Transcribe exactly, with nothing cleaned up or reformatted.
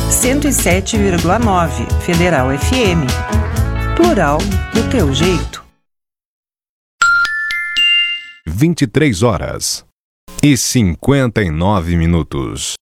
cento e sete vírgula nove Federal F M. Plural do teu jeito. vinte e três horas e cinquenta e nove minutos.